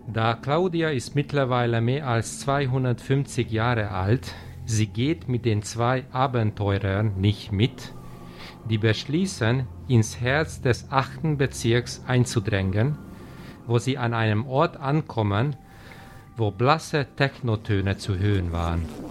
Da Claudia ist mittlerweile mehr als 250 Jahre alt, sie geht mit den zwei Abenteurern nicht mit, die beschließen, ins Herz des 8. Bezirks einzudrängen, wo sie an einem Ort ankommen, wo blasse Technotöne zu hören waren.